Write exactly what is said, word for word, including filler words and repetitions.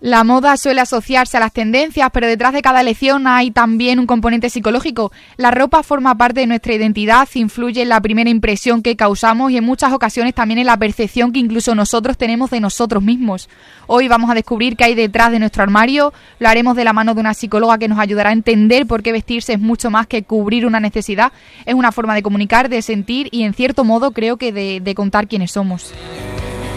La moda suele asociarse a las tendencias, pero detrás de cada elección hay también un componente psicológico. La ropa forma parte de nuestra identidad, influye en la primera impresión que causamos y en muchas ocasiones también en la percepción que incluso nosotros tenemos de nosotros mismos. Hoy vamos a descubrir qué hay detrás de nuestro armario, lo haremos de la mano de una psicóloga que nos ayudará a entender por qué vestirse es mucho más que cubrir una necesidad. Es una forma de comunicar, de sentir y en cierto modo creo que de, de contar quiénes somos.